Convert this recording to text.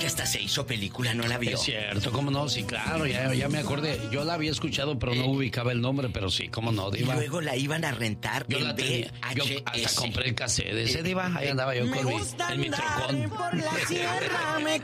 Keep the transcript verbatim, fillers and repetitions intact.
que hasta se hizo película, ¿no la vio? Es cierto, cómo no, sí, claro, ya, ya me acordé. Yo la había escuchado, pero no ubicaba el nombre, pero sí, cómo no, Diva. Y luego la iban a rentar yo en la tenía, yo hasta compré el cassette de ese, Diva, ahí andaba yo me con mi, gusta en mi andar trocón. por la sierra, me